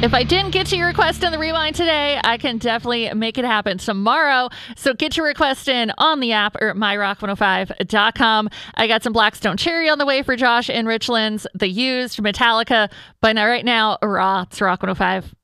If I didn't get to your request in the rewind today, I can definitely make it happen tomorrow. So get your request in on the app or at myrock105.com. I got some Blackstone Cherry on the way for Josh in Richlands, The Used, Metallica. But right now, Raw, it's Rock 105.